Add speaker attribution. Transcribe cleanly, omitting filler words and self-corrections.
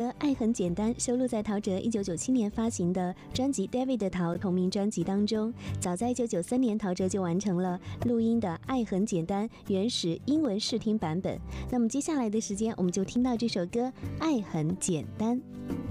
Speaker 1: 《爱很简单》收录在陶喆1997年发行的专辑《David 陶》同名专辑当中。早在1993年，陶喆就完成了录音的《爱很简单》原始英文试听版本。那么接下来的时间，我们就听到这首歌《爱很简单》。